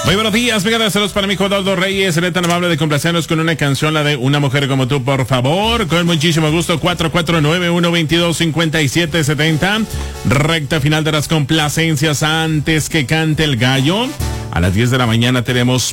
Muy buenos días, mega saludos para mi hijo Eduardo Reyes. Seré tan amable de complacernos con una canción, la de Una Mujer Como Tú, por favor. Con muchísimo gusto, 449-122-5770. Recta final de las complacencias antes que cante el gallo. A las 10 de la mañana tenemos